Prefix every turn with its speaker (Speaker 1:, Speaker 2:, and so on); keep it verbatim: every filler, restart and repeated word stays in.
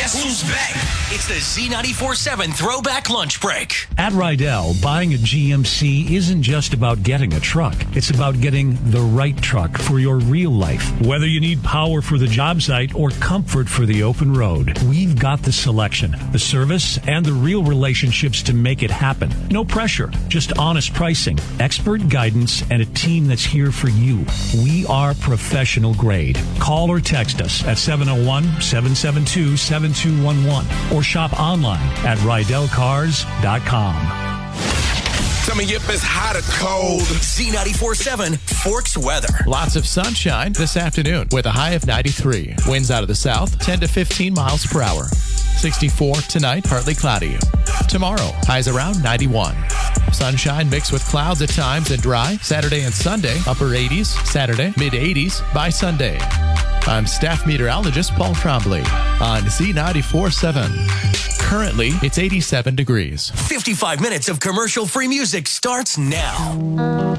Speaker 1: Guess who's back? It's the Z ninety-four seven Throwback Lunch Break.
Speaker 2: At Rydell, buying a G M C isn't just about getting a truck. It's about getting the right truck for your real life. Whether you need power for the job site or comfort for the open road, we've got the selection, the service, and the real relationships to make it happen. No pressure, just honest pricing, expert guidance, and a team that's here for you. We are professional grade. Call or text us at seven oh one, seven seven two, seven two one one or shop online at rydell cars dot com.
Speaker 3: Tell me if it's hot or cold.
Speaker 1: Z ninety-four seven Forks weather.
Speaker 4: Lots of sunshine this afternoon with a high of ninety-three. Winds out of the south, ten to fifteen miles per hour. sixty-four tonight, partly cloudy. Tomorrow, highs around ninety-one. Sunshine mixed with clouds at times and dry. Saturday and Sunday, upper eighties. Saturday, mid eighties by Sunday. I'm staff meteorologist Paul Trombley on Z ninety-four seven. Currently, it's eighty-seven degrees.
Speaker 1: fifty-five minutes of commercial-free music starts now.